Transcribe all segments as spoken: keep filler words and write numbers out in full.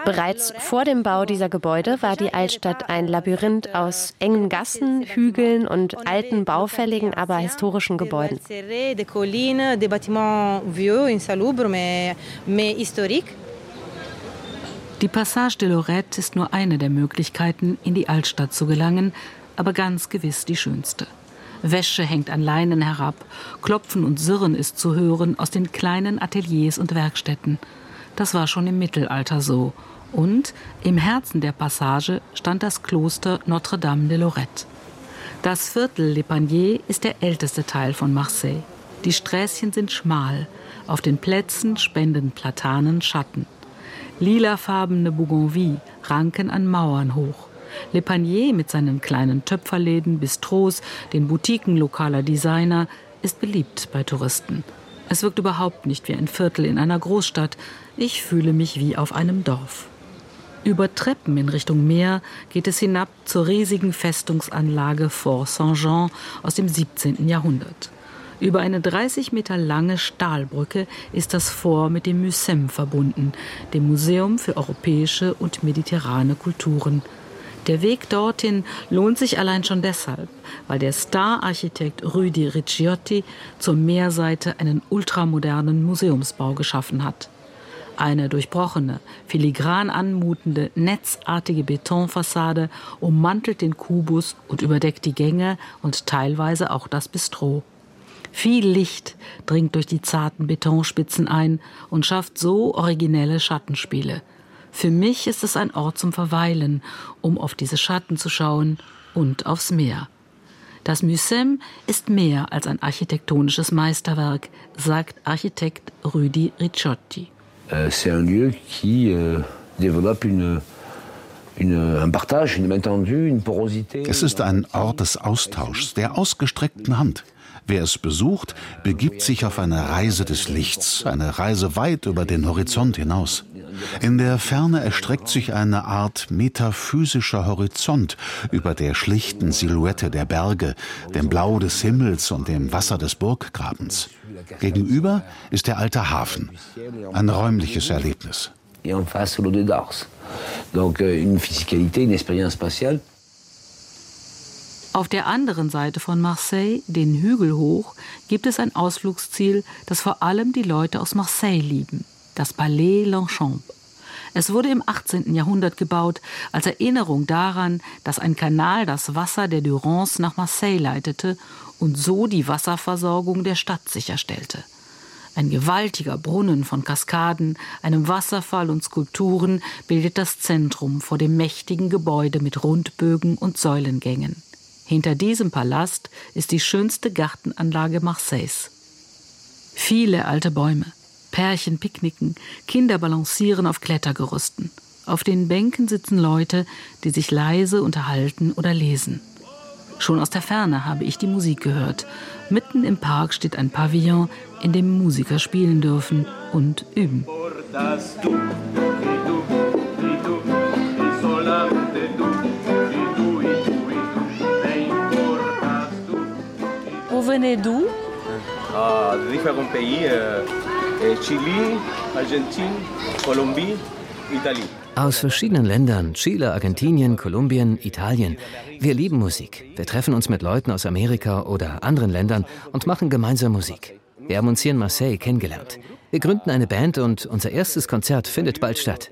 Bereits vor dem Bau dieser Gebäude war die Altstadt ein Labyrinth aus engen Gassen, Hügeln und alten, baufälligen, aber historischen Gebäuden. Die Passage de Lorette ist nur eine der Möglichkeiten, in die Altstadt zu gelangen, aber ganz gewiss die schönste. Wäsche hängt an Leinen herab, Klopfen und Sirren ist zu hören aus den kleinen Ateliers und Werkstätten. Das war schon im Mittelalter so. Und im Herzen der Passage stand das Kloster Notre-Dame de Lorette. Das Viertel Les Paniers ist der älteste Teil von Marseille. Die Sträßchen sind schmal, auf den Plätzen spenden Platanen Schatten. Lilafarbene Bougainvilles ranken an Mauern hoch. Les Paniers mit seinen kleinen Töpferläden, Bistros, den Boutiquen lokaler Designer ist beliebt bei Touristen. Es wirkt überhaupt nicht wie ein Viertel in einer Großstadt. Ich fühle mich wie auf einem Dorf. Über Treppen in Richtung Meer geht es hinab zur riesigen Festungsanlage Fort Saint-Jean aus dem siebzehnten Jahrhundert. Über eine dreißig Meter lange Stahlbrücke ist das Fort mit dem Mucem verbunden, dem Museum für europäische und mediterrane Kulturen. Der Weg dorthin lohnt sich allein schon deshalb, weil der Star-Architekt Rudi Ricciotti zur Meerseite einen ultramodernen Museumsbau geschaffen hat. Eine durchbrochene, filigran anmutende, netzartige Betonfassade ummantelt den Kubus und überdeckt die Gänge und teilweise auch das Bistro. Viel Licht dringt durch die zarten Betonspitzen ein und schafft so originelle Schattenspiele. Für mich ist es ein Ort zum Verweilen, um auf diese Schatten zu schauen und aufs Meer. Das Mucem ist mehr als ein architektonisches Meisterwerk, sagt Architekt Rudi Ricciotti. C'est un lieu qui euh, développe une Es ist ein Ort des Austauschs, der ausgestreckten Hand. Wer es besucht, begibt sich auf eine Reise des Lichts, eine Reise weit über den Horizont hinaus. In der Ferne erstreckt sich eine Art metaphysischer Horizont über der schlichten Silhouette der Berge, dem Blau des Himmels und dem Wasser des Burggrabens. Gegenüber ist der alte Hafen, ein räumliches Erlebnis. Auf der anderen Seite von Marseille, den Hügel hoch, gibt es ein Ausflugsziel, das vor allem die Leute aus Marseille lieben: das Palais Longchamp. Es wurde im achtzehnten Jahrhundert gebaut, als Erinnerung daran, dass ein Kanal das Wasser der Durance nach Marseille leitete und so die Wasserversorgung der Stadt sicherstellte. Ein gewaltiger Brunnen von Kaskaden, einem Wasserfall und Skulpturen bildet das Zentrum vor dem mächtigen Gebäude mit Rundbögen und Säulengängen. Hinter diesem Palast ist die schönste Gartenanlage Marseilles. Viele alte Bäume, Pärchen picknicken, Kinder balancieren auf Klettergerüsten. Auf den Bänken sitzen Leute, die sich leise unterhalten oder lesen. Schon aus der Ferne habe ich die Musik gehört. Mitten im Park steht ein Pavillon, in dem Musiker spielen dürfen und üben. Vous venez d'où? Ah, de différents pays, euh, Chili, Argentine, Colombie, Italie. Aus verschiedenen Ländern, Chile, Argentinien, Kolumbien, Italien. Wir lieben Musik. Wir treffen uns mit Leuten aus Amerika oder anderen Ländern und machen gemeinsam Musik. Wir haben uns hier in Marseille kennengelernt. Wir gründen eine Band und unser erstes Konzert findet bald statt.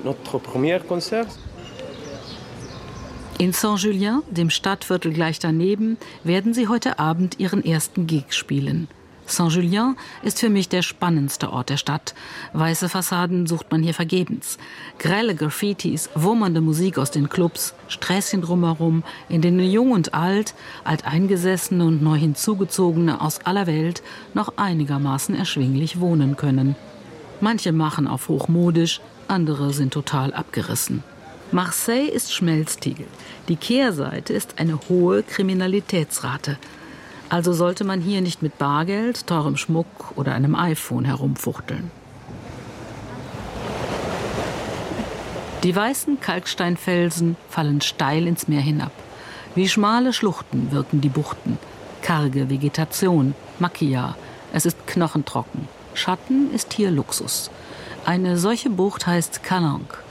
In Saint-Julien, dem Stadtviertel gleich daneben, werden sie heute Abend ihren ersten Gig spielen. Saint-Julien ist für mich der spannendste Ort der Stadt. Weiße Fassaden sucht man hier vergebens. Grelle Graffitis, wummernde Musik aus den Clubs, Sträßchen drumherum, in denen Jung und Alt, Alteingesessene und neu Hinzugezogene aus aller Welt noch einigermaßen erschwinglich wohnen können. Manche machen auf hochmodisch, andere sind total abgerissen. Marseille ist Schmelztiegel. Die Kehrseite ist eine hohe Kriminalitätsrate. Also sollte man hier nicht mit Bargeld, teurem Schmuck oder einem iPhone herumfuchteln. Die weißen Kalksteinfelsen fallen steil ins Meer hinab. Wie schmale Schluchten wirken die Buchten. Karge Vegetation, Macchia. Es ist knochentrocken. Schatten ist hier Luxus. Eine solche Bucht heißt Calanque.